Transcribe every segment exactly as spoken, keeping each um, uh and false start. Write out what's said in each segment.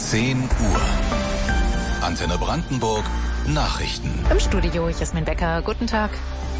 zehn Uhr. Antenne Brandenburg Nachrichten. Im Studio Jasmin Becker. Guten Tag.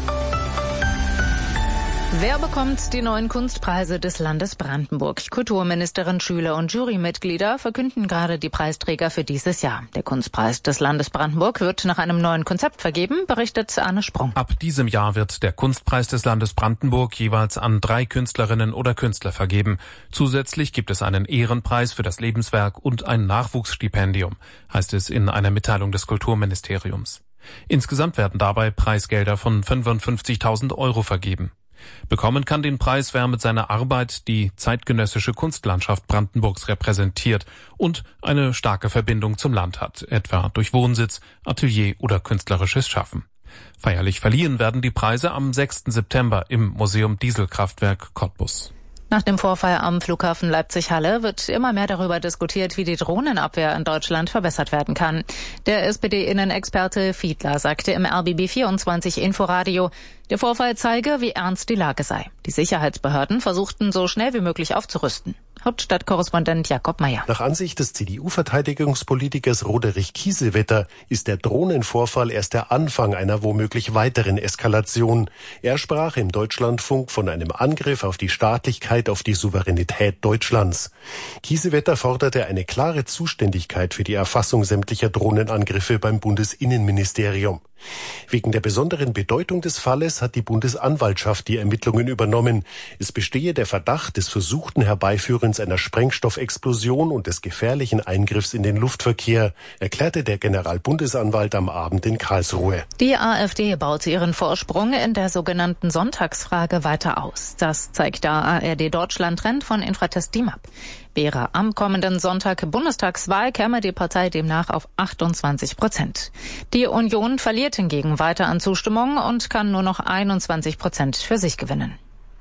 Wer bekommt die neuen Kunstpreise des Landes Brandenburg? Kulturministerin, Schüler und Jurymitglieder verkünden gerade die Preisträger für dieses Jahr. Der Kunstpreis des Landes Brandenburg wird nach einem neuen Konzept vergeben, berichtet Arne Sprung. Ab diesem Jahr wird der Kunstpreis des Landes Brandenburg jeweils an drei Künstlerinnen oder Künstler vergeben. Zusätzlich gibt es einen Ehrenpreis für das Lebenswerk und ein Nachwuchsstipendium, heißt es in einer Mitteilung des Kulturministeriums. Insgesamt werden dabei Preisgelder von fünfundfünfzigtausend Euro vergeben. Bekommen kann den Preis, wer mit seiner Arbeit die zeitgenössische Kunstlandschaft Brandenburgs repräsentiert und eine starke Verbindung zum Land hat, etwa durch Wohnsitz, Atelier oder künstlerisches Schaffen. Feierlich verliehen werden die Preise am sechsten September im Museum Dieselkraftwerk Cottbus. Nach dem Vorfall am Flughafen Leipzig-Halle wird immer mehr darüber diskutiert, wie die Drohnenabwehr in Deutschland verbessert werden kann. Der S P D-Innenexperte Fiedler sagte im R B B vierundzwanzig Inforadio, der Vorfall zeige, wie ernst die Lage sei. Die Sicherheitsbehörden versuchten, so schnell wie möglich aufzurüsten. Hauptstadtkorrespondent Jakob Meyer. Nach Ansicht des C D U-Verteidigungspolitikers Roderich Kiesewetter ist der Drohnenvorfall erst der Anfang einer womöglich weiteren Eskalation. Er sprach im Deutschlandfunk von einem Angriff auf die Staatlichkeit, auf die Souveränität Deutschlands. Kiesewetter forderte eine klare Zuständigkeit für die Erfassung sämtlicher Drohnenangriffe beim Bundesinnenministerium. Wegen der besonderen Bedeutung des Falles hat die Bundesanwaltschaft die Ermittlungen übernommen. Es bestehe der Verdacht des versuchten Herbeiführens einer Sprengstoffexplosion und des gefährlichen Eingriffs in den Luftverkehr, erklärte der Generalbundesanwalt am Abend in Karlsruhe. Die AfD baut ihren Vorsprung in der sogenannten Sonntagsfrage weiter aus. Das zeigt der A R D Deutschland-Trend von Infratest DIMAP. Wäre am kommenden Sonntag Bundestagswahl, käme die Partei demnach auf achtundzwanzig Prozent. Die Union verliert hingegen weiter an Zustimmung und kann nur noch einundzwanzig Prozent für sich gewinnen.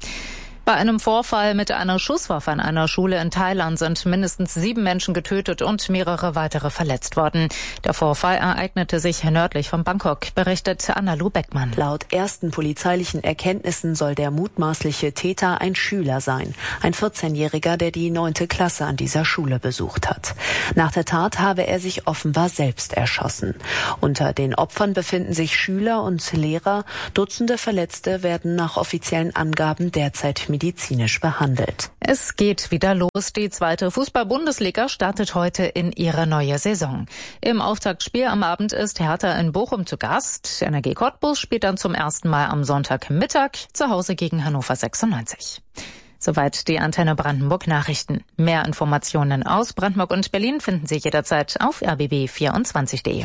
Bei einem Vorfall mit einer Schusswaffe an einer Schule in Thailand sind mindestens sieben Menschen getötet und mehrere weitere verletzt worden. Der Vorfall ereignete sich nördlich von Bangkok, berichtet Anna-Lu Beckmann. Laut ersten polizeilichen Erkenntnissen soll der mutmaßliche Täter ein Schüler sein. Ein vierzehnjähriger, der die neunte Klasse an dieser Schule besucht hat. Nach der Tat habe er sich offenbar selbst erschossen. Unter den Opfern befinden sich Schüler und Lehrer. Dutzende Verletzte werden nach offiziellen Angaben derzeit medizinisch behandelt. Es geht wieder los. Die zweite Fußball-Bundesliga startet heute in ihre neue Saison. Im Auftaktspiel am Abend ist Hertha in Bochum zu Gast. N R G Cottbus spielt dann zum ersten Mal am Sonntagmittag zu Hause gegen Hannover sechsundneunzig. Soweit die Antenne Brandenburg Nachrichten. Mehr Informationen aus Brandenburg und Berlin finden Sie jederzeit auf r b b vierundzwanzig punkt d e.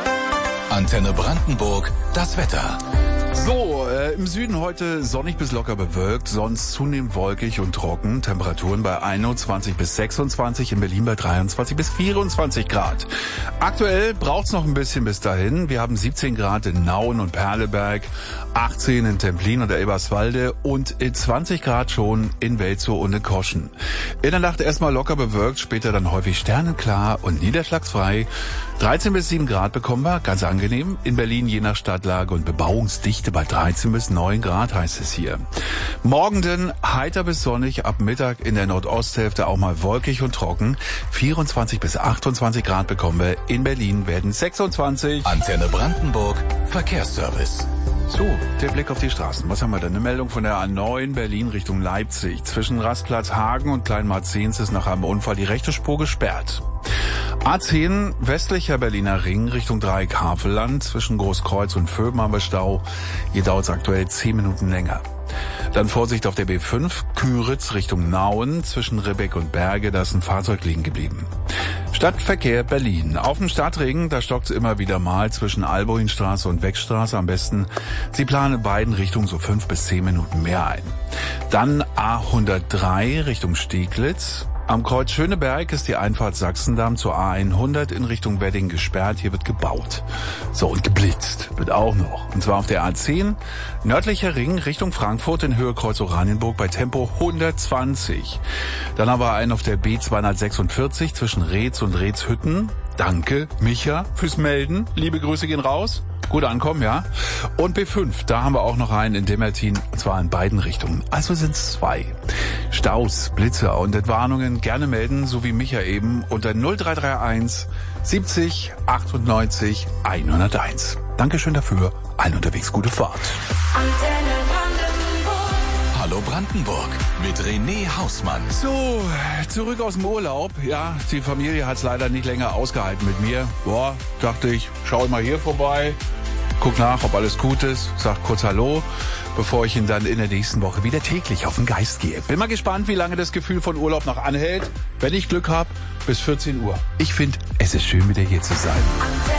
Antenne Brandenburg, das Wetter. So, äh, im Süden heute sonnig bis locker bewölkt, sonst zunehmend wolkig und trocken. Temperaturen bei einundzwanzig bis sechsundzwanzig, in Berlin bei dreiundzwanzig bis vierundzwanzig Grad. Aktuell braucht's noch ein bisschen bis dahin. Wir haben siebzehn Grad in Nauen und Perleberg, achtzehn in Templin und Elberswalde und zwanzig Grad schon in Welzow und in Koschen. In der Nacht erstmal locker bewölkt, später dann häufig sternenklar und niederschlagsfrei. dreizehn bis sieben Grad bekommen wir, ganz angenehm. In Berlin je nach Stadtlage und Bebauungsdichte bei dreizehn bis neun Grad heißt es hier. Morgen dann heiter bis sonnig, ab Mittag in der Nordosthälfte auch mal wolkig und trocken. vierundzwanzig bis achtundzwanzig Grad bekommen wir. In Berlin werden sechsundzwanzig. Antenne Brandenburg, Verkehrsservice. So, der Blick auf die Straßen. Was haben wir denn? Eine Meldung von der A neun Berlin Richtung Leipzig. Zwischen Rastplatz Hagen und Kleinmarzens ist nach einem Unfall die rechte Spur gesperrt. A zehn westlicher Berliner Ring Richtung Dreieck Havelland. Zwischen Großkreuz und Vöben haben wir Stau. Hier dauert es aktuell zehn Minuten länger. Dann Vorsicht auf der B fünf, Küritz Richtung Nauen, zwischen Ribbeck und Berge, da ist ein Fahrzeug liegen geblieben. Stadtverkehr Berlin. Auf dem Stadtring, da stockt es immer wieder mal zwischen Alboinstraße und Wegstraße. Am besten, Sie planen in beiden Richtungen so fünf bis zehn Minuten mehr ein. Dann A hundertdrei Richtung Steglitz. Am Kreuz Schöneberg ist die Einfahrt Sachsendamm zur A hundert in Richtung Wedding gesperrt. Hier wird gebaut. So, und geblitzt wird auch noch. Und zwar auf der A zehn, nördlicher Ring Richtung Frankfurt in Höhe Kreuz Oranienburg bei Tempo hundertzwanzig. Dann haben wir einen auf der B zweihundertsechsundvierzig zwischen Reetz und Reetzhütten. Danke, Micha, fürs Melden. Liebe Grüße gehen raus. gut ankommen, ja. Und B fünf, da haben wir auch noch einen in Demmertin, und zwar in beiden Richtungen. Also sind es zwei. Staus, Blitze und Entwarnungen gerne melden, so wie Micha eben, unter null drei drei eins siebzig achtundneunzig hunderteins. Dankeschön dafür. Allen unterwegs gute Fahrt. Hallo Brandenburg mit René Hausmann. So, zurück aus dem Urlaub. Ja, die Familie hat es leider nicht länger ausgehalten mit mir. Boah, dachte ich, schau mal hier vorbei, guck nach, ob alles gut ist, sag kurz Hallo, bevor ich ihn dann in der nächsten Woche wieder täglich auf den Geist gehe. Bin mal gespannt, wie lange das Gefühl von Urlaub noch anhält. Wenn ich Glück habe, bis vierzehn Uhr. Ich finde, es ist schön, wieder hier zu sein.